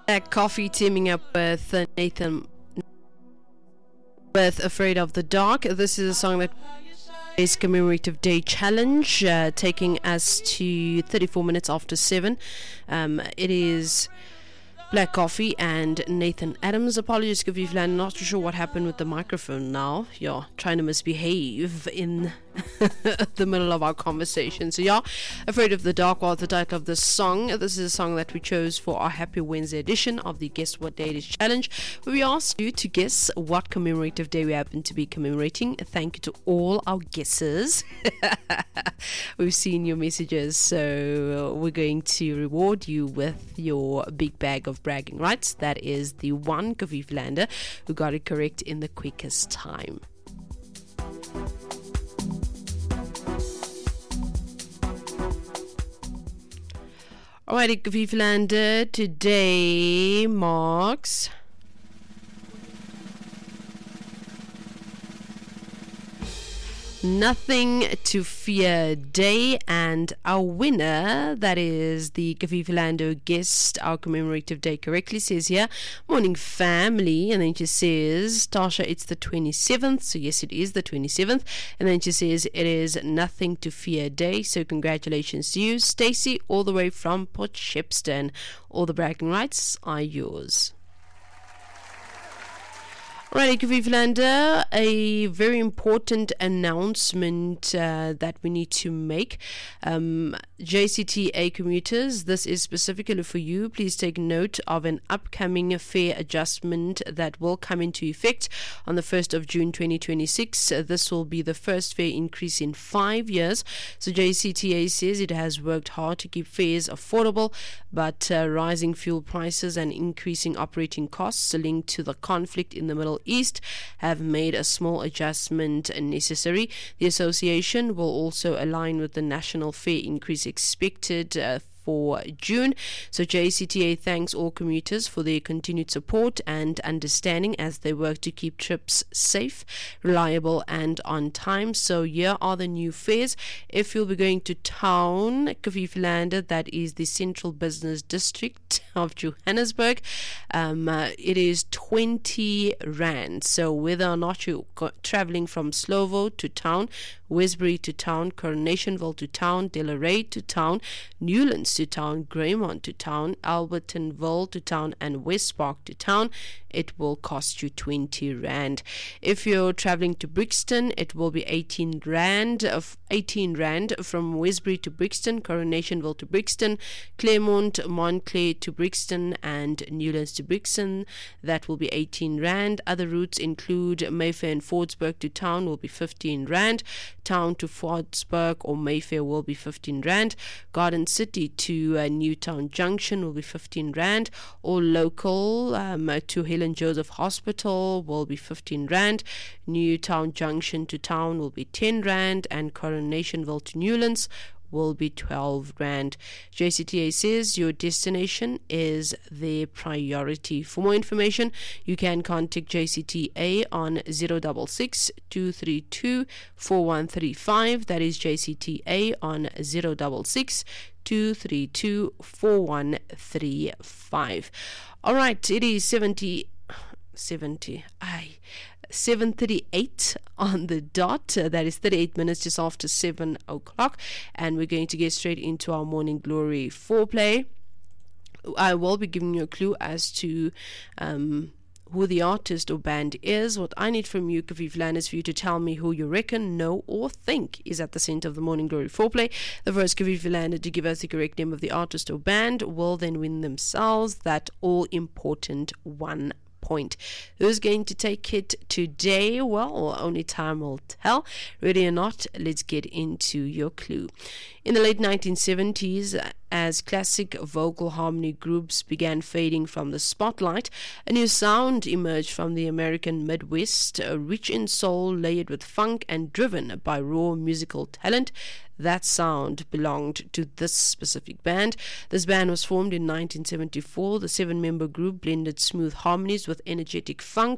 Black Coffee teaming up with Nathan with Afraid of the Dark. This is a song that is Commemorative Day Challenge, taking us to 34 minutes after 7. It is Black Coffee and Nathan Adams. Apologies, Kaviv, not too sure what happened with the microphone now. You're trying to misbehave in the middle of our conversation. So yeah, Afraid of the Dark was the title of this song. This is a song that we chose for our Happy Wednesday edition of the Guess What Day It Is Challenge, where we asked you to guess what commemorative day we happen to be commemorating. Thank you to all our guesses. We've seen your messages, so we're going to reward you with your big bag of bragging rights. That is the one Kaviv Lander who got it correct in the quickest time. Alrighty, Kaviv Lander, today marks Nothing to Fear Day, and our winner, that is the Kaviv Lander, guessed our commemorative day correctly. Says here, morning family, and then she says, Tasha, it's the 27th, so yes, it is the 27th, and then she says it is Nothing to Fear Day, so congratulations to you, Stacy, all the way from Port Shepstone. All the bragging rights are yours. Alright, Kaviv Lander, a very important announcement that we need to make. JCTA commuters, this is specifically for you. Please take note of an upcoming fare adjustment that will come into effect on the 1st of June 2026. This will be the first fare increase in 5 years. So JCTA says it has worked hard to keep fares affordable, but rising fuel prices and increasing operating costs linked to the conflict in the Middle East have made a small adjustment necessary. The association will also align with the national fare increase expected for June. So JCTA thanks all commuters for their continued support and understanding as they work to keep trips safe, reliable and on time. So here are the new fares. If you'll be going to town, Kaviv Lander, that is the Central Business District of Johannesburg, it is 20 Rand. So whether or not you're traveling from Slovo to town, Westbury to town, Coronationville to town, Delarey to town, Newlands to town, Greymont to town, Albertonville to town and West Park to town, it will cost you 20 Rand. If you're traveling to Brixton, it will be 18 Rand from Westbury to Brixton, Coronationville to Brixton, Claremont, Montclair to Brixton and Newlands to Brixton. That will be 18 Rand. Other routes include Mayfair and Fordsburg to town will be 15 Rand. Town to Fordsburg or Mayfair will be 15 Rand. Garden City to Newtown Junction will be 15 Rand. Or local to Helen Joseph Hospital will be 15 Rand. Newtown Junction to town will be 10 Rand. And Coronationville to Newlands will be 12 Rand. JCTA says your destination is their priority. For more information, you can contact JCTA on 066 232 4135. That is JCTA on 066 232 4135. All right, it is 7:38 on the dot. That is 38 minutes just after 7 o'clock, and we're going to get straight into our Morning Glory foreplay. I will be giving you a clue as to who the artist or band is. What I need from you, Kaviv Lander, is for you to tell me who you reckon, know, or think is at the center of the Morning Glory foreplay. The first Kaviv Lander to give us the correct name of the artist or band will then win themselves that all-important 1 point. Who's going to take it today? Well, only time will tell. Ready or not, let's get into your clue. In the late 1970s, as classic vocal harmony groups began fading from the spotlight, a new sound emerged from the American Midwest, rich in soul, layered with funk and driven by raw musical talent. That sound belonged to this specific band. This band was formed in 1974. The 7-member group blended smooth harmonies with energetic funk